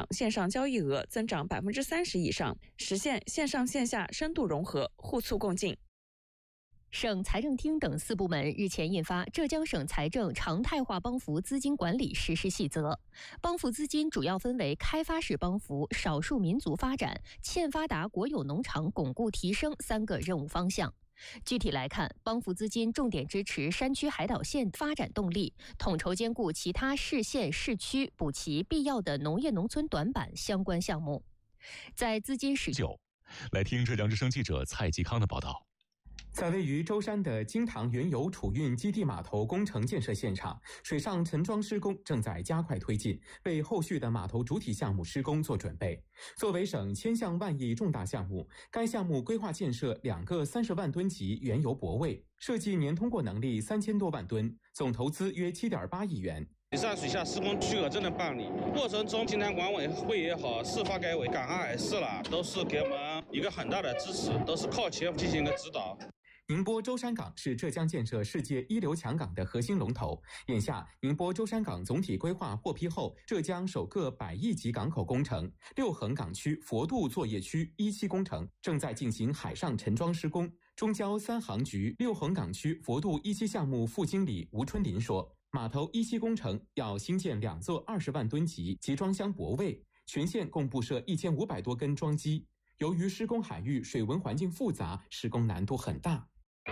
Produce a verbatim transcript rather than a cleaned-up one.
线上交易额增长百分之三十以上，实现线上线下深度融合，互促共进。 省财政厅等四部门日前印发《浙江省财政常态化帮扶资金管理实施细则》，帮扶资金主要分为开发式帮扶、少数民族发展、欠发达国有农场巩固提升三个任务方向。具体来看，帮扶资金重点支持山区海岛县发展动力，统筹兼顾其他市县市区，补齐必要的农业农村短板相关项目。在资金使用， 来听浙江之声记者蔡继康的报道。 在位于舟山的金塘原油储运基地码头工程建设现场，水上沉桩施工正在加快推进，为后续的码头主体项目施工做准备。作为省千项万亿重大项目，该项目规划建设两个三十万吨级原油泊位，设计年通过能力三千多万吨，总投资约七点八亿元。 水上水下施工许可证的办理过程中，金塘管委会也好，市发改委、港澳市了，都是给我们一个很大的支持，都是靠前进行一个指导。 宁波舟山港是浙江建设世界一流强港的核心龙头。眼下，宁波舟山港总体规划获批后，浙江首个百亿级港口工程六横港区佛渡作业区一期工程正在进行海上沉桩施工。中交三航局六横港区佛渡一期项目副经理吴春林说，码头一期工程要新建两座二十万吨级集装箱泊位，全线共布设一千五百多根桩机。由于施工海域水文环境复杂，施工难度很大。